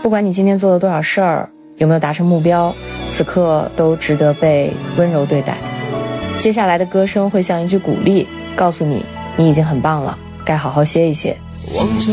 不管你今天做了多少事儿，有没有达成目标，此刻都值得被温柔对待。接下来的歌声会像一句鼓励，告诉你，你已经很棒了，该好好歇一歇。 望着